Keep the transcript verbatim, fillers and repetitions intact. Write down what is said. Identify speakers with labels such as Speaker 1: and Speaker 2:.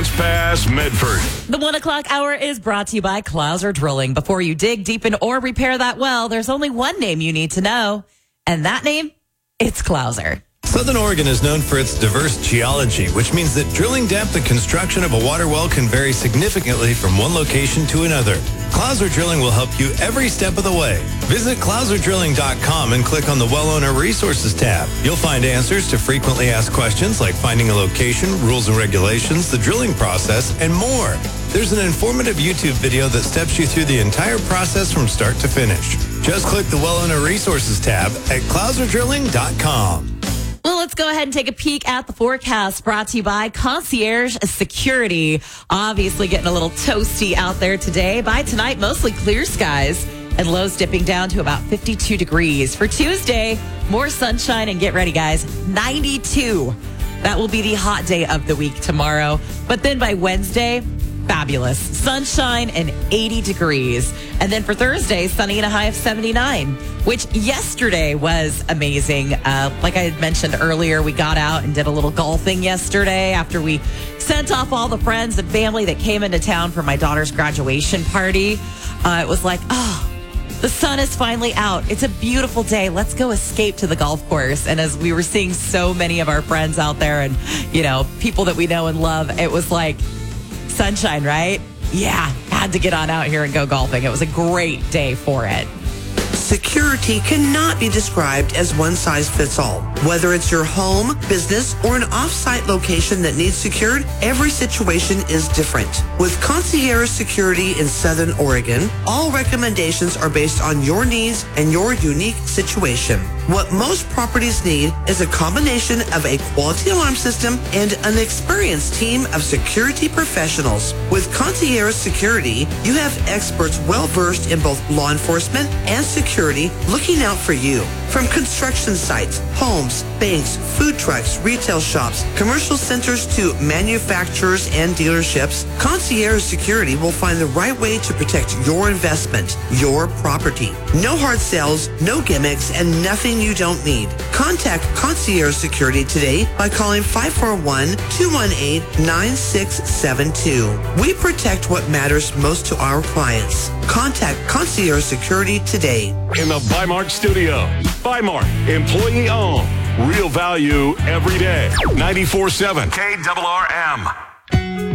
Speaker 1: Grants Pass, Medford.
Speaker 2: The one o'clock hour is brought to you by Clouser Drilling. Before you dig, deepen, or repair that well, there's only one name you need to know. And that name, it's Clouser.
Speaker 3: Southern Oregon is known for its diverse geology, which means that drilling depth and construction of a water well can vary significantly from one location to another. Clouser Drilling will help you every step of the way. Visit clouser drilling dot com and click on the Well Owner Resources tab. You'll find answers to frequently asked questions like finding a location, rules and regulations, the drilling process, and more. There's an informative YouTube video that steps you through the entire process from start to finish. Just click the Well Owner Resources tab at clouser drilling dot com.
Speaker 2: Well, let's go ahead and take a peek at the forecast brought to you by Concierge Security. Obviously getting a little toasty out there today. By tonight, mostly clear skies and lows dipping down to about fifty-two degrees. For Tuesday, more sunshine and get ready, guys, ninety-two. That will be the hot day of the week tomorrow. But then by Wednesday, fabulous. Sunshine and eighty degrees. And then for Thursday, sunny and a high of seventy-nine, which yesterday was amazing. Uh, like I had mentioned earlier, we got out and did a little golfing yesterday after we sent off all the friends and family that came into town for my daughter's graduation party. Uh, it was like, oh, the sun is finally out. It's a beautiful day. Let's go escape to the golf course. And as we were seeing so many of our friends out there and, you know, people that we know and love, it was like, sunshine, right? Yeah, had to get on out here and go golfing. It was a great day for it.
Speaker 4: Security cannot be described as one size fits all. Whether it's your home, business, or an off-site location that needs secured, every situation is different. With Concierge Security in Southern Oregon, all recommendations are based on your needs and your unique situation. What most properties need is a combination of a quality alarm system and an experienced team of security professionals. With Concierge Security, you have experts well-versed in both law enforcement and security looking out for you. From construction sites, homes, banks, food trucks, retail shops, commercial centers to manufacturers and dealerships, Concierge Security will find the right way to protect your investment, your property. No hard sales, no gimmicks, and nothing you don't need. Contact Concierge Security today by calling five four one, two one eight, nine six seven two. We protect what matters most to our clients. Contact Concierge Security today.
Speaker 1: In the Bimart studio. Bimart, employee owned. Real value every day. ninety-four point seven K R R M.